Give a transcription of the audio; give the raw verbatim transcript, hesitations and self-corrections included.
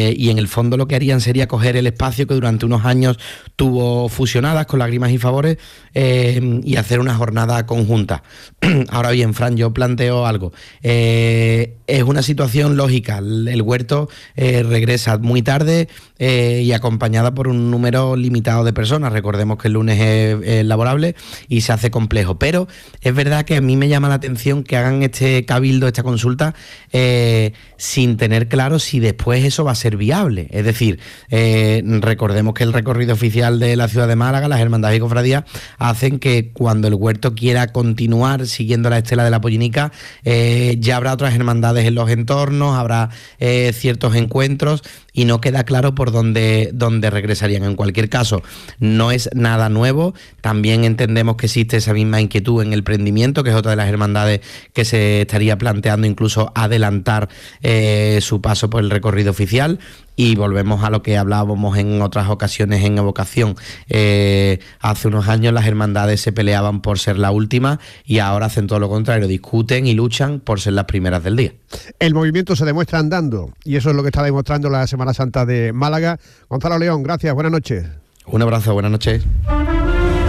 eh, y en el fondo lo que harían sería coger el espacio que durante unos años tuvo fusionadas con Lágrimas y Favores eh, y hacer una jornada conjunta. Ahora bien, Fran, yo planteo algo. Eh, es una situación lógica. El, el huerto eh, regresa muy tarde eh, y acompañada por un número limitado de personas. Recordemos que el lunes es, es laborable y se hace complejo. Pero es verdad que a mí me llama la atención que hagan este cabildo, esta consulta, eh, sin tener claro si después eso va a ser viable. Es decir, eh, recordemos que el recorrido oficial de la ciudad de Málaga, las hermandades y cofradías, hacen que cuando el huerto quiera continuar siguiendo la estela de la Pollinica, eh, ya habrá otras hermandades en los entornos, habrá eh, ciertos encuentros y no queda claro por dónde, dónde regresarían. En cualquier caso, no es nada nuevo. También entendemos que existe esa misma inquietud en el Prendimiento, que es otra de las hermandades que se estaría planteando incluso adelantar eh, su paso por el recorrido oficial. Y volvemos a lo que hablábamos en otras ocasiones en Evocación. Eh, hace unos años las hermandades se peleaban por ser la última y ahora hacen todo lo contrario, discuten y luchan por ser las primeras del día. El movimiento se demuestra andando y eso es lo que está demostrando la Semana Santa de Málaga. Gonzalo León, gracias, buenas noches. Un abrazo, buenas noches.